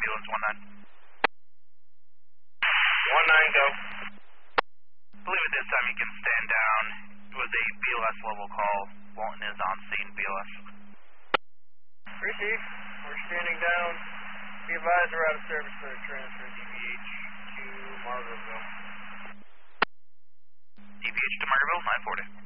ambulance 19. 19, go. I believe at this time you can stand down. It was a BLS level call. Walton is on scene, BLS. Receive. We're standing down. Be advised we're out of service for a transfer DVH to Margaretville. DVH to Margaretville, 940.